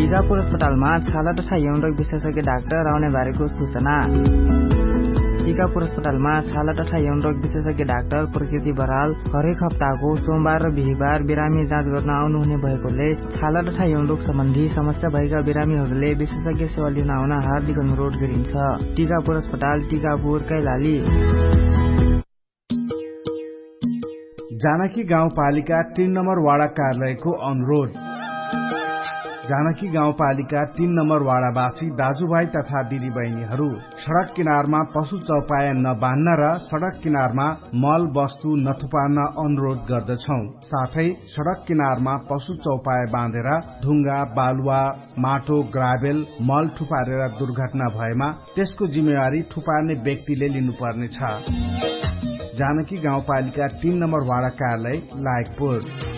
टिकापुर अस्पतालमा छाला तथा यौन रोग विशेषज्ञ डाक्टर आउने बारेको सूचना। टिकापुर अस्पतालमा छाला तथा यौन रोग विशेषज्ञ डाक्टर प्रकृति बराल हरेक हप्ताको सोमबार र बिहीबार बिरामी जाँच गर्न आउनुहुने भएकोले छाला तथा यौन रोग सम्बन्धी समस्या भएका बिरामीहरूले विशेषज्ञ सेवा लिन आउन हार्दिक अनुरोध गरिन्छ। टिकापुर अस्पताल, टिकापुर, कैलाली। जानकी गाउँपालिका 3 नम्बर वाडा कार्यालयको अनुरोध। जानकी गाउँपालिका 3 नम्बर वाडावासी दाजुभाइ तथा दिदीबहिनीहरू सड़क किनारमा पशु चौपाया नबान्ध्न र सड़क किनारमा मल वस्तु नथुपार्न अनुरोध गर्दछौ। साथै सड़क किनारमा पशु चौपाया बाँधेर ढुङ्गा, बालुवा, माटो, ग्राभेल, मल थुपारेर दुर्घटना भएमा त्यसको जिम्मेवारी थुपार्ने व्यक्तिले लिनुपर्नेछ। जानकी गाउँपालिका 3 नम्बर वाडा कार्यालय, लायकपुर।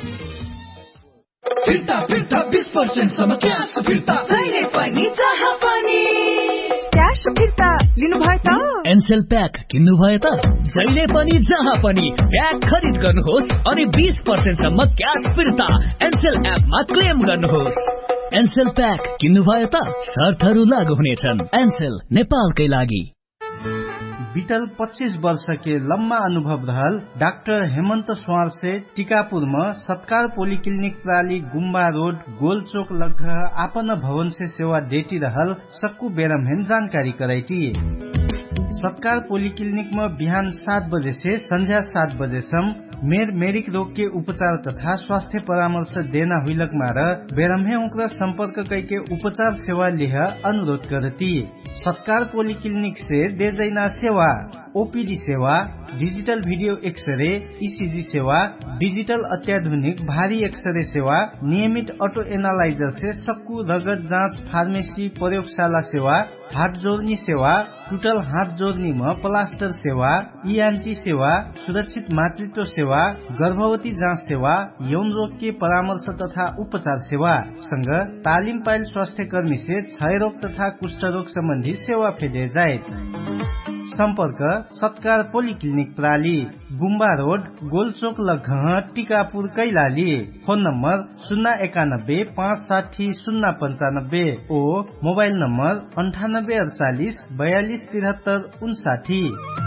फिर्ता 20% सम्म क्याश फिर्ता, जहिले पनि जहाँ पनि क्याश फिर्ता लिनुभयो त? एनसेल प्याक किन्नुभयो त? जहिले पनि जहाँ पनि प्याक खरिद गर्नुहोस् अनि 20% सम्म क्याश फिर्ता एनसेल एपमा क्लेम गर्नुहोस्। एनसेल प्याक किन्नुभयो त? शर्तहरू लागू हुनेछन्। एनसेल, नेपालकै लागि। बीतल 25 वर्ष के लम्बा अनुभव रहल डाक्टर हेमन्त स्वार से टीकापुरमा सत्कार पोलिक्लिनिक प्राली गुम्बा रोड गोलचोक लग आपन भवन से सेवा देती रहल सक्कू बेरमहेन जानकारी कराई। सत्कार पोलिक्लिनिक में बिहान 7 बजे से संध्या 7 बजे मेडिक रोग के उपचार तथा स्वास्थ्य परामर्श देना हुइलक मार बेरमहे उक्र संपर्क करके उपचार सेवा लिह अनुरोध करती। सत्कार पोलिक्लिनिक से दे जैना सेवा, ओपीडी सेवा, डिजिटल वीडियो एक्सरे, ईसीजी सेवा, डिजिटल अत्याधुनिक भारी एक्सरे सेवा, नियमित ऑटो एनालाइजर से सक्कू रगत जांच, फार्मेसी, प्रयोगशाला सेवा, हाथ जोड़नी सेवा, टूटल हाथ जोड़नी में प्लास्टर सेवा, ईएनटी सेवा, सुरक्षित मातृत्व सेवा, गर्भवती जांच सेवा, यौन रोग के परामर्श तथा उपचार सेवा संग तालिम पाइल स्वास्थ्य कर्मी से क्षय रोग तथा कुष्ठ रोग संबंधी सेवा फेदे जाए। संपर्क सत्कार पोलिक्लिनिक प्राली गुम्बा रोड गोलचोक लघ टीकापुर कैलाली। फोन नंबर 091-560-095 ओ मोबाइल नंबर 9848 42 73 59।